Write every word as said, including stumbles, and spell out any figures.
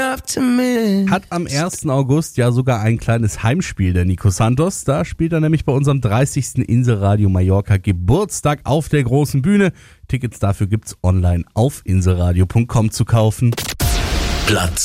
enough to miss. Hat am ersten August ja sogar ein kleines Heimspiel, der Nico Santos. Da spielt er nämlich bei unserem dreißigsten Inselradio Mallorca Geburtstag auf der großen Bühne. Tickets dafür gibt's online auf inselradio punkt com zu kaufen. Platz